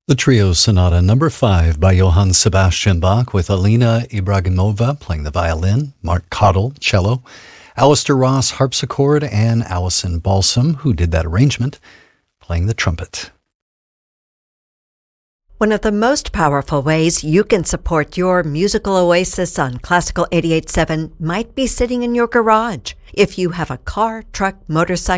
The Trio Sonata Number 5 by Johann Sebastian Bach with Alina Ibragimova playing the violin, Mark Cottle, cello, Alistair Ross, harpsichord, and Alison Balsam, who did that arrangement, playing the trumpet. One of the most powerful ways you can support your musical oasis on Classical 88.7 might be sitting in your garage. If you have a car, truck, motorcycle,